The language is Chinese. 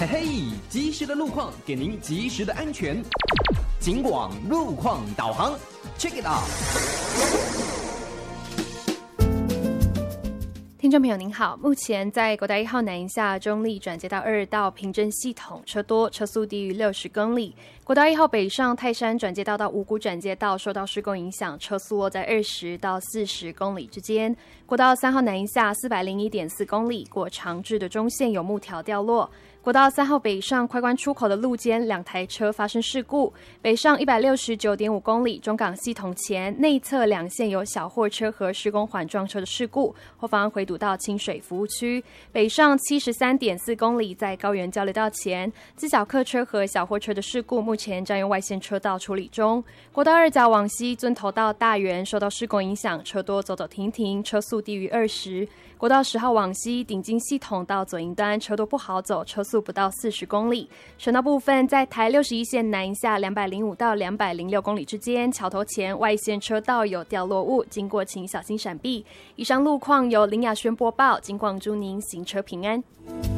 嘿嘿，及时的路况给您及时的安全。警广路况导航 ，Check it out。 听众朋友您好，目前在国道1号南营下中立转接到2道平镇系统车多，车速低于60公里。国道1号北上泰山转接道到五股转接道受到施工影响，车速落在20到40公里之间。国道3号南营下401.4公里，过长治的中线有木条掉落。国道3号北上快关出口的路肩2台车发生事故，北上169.5公里，中港系统前内侧2线有小货车和施工缓撞车的事故，后方回堵到清水服务区。北上73.4公里，在高原交流道前，自小客车和小货车的事故目前占用外线车道处理中。国道2甲往西尊头到大园受到施工影响，车多走走停停，车速低于20。国道10号往西顶金系统到左营端车多不好走，车速不到40公里。省道部分在台61线南营下205到206公里之间，桥头前外线车道有掉落物，经过请小心闪避。以上路况由林雅轩播报，警广祝您行车平安。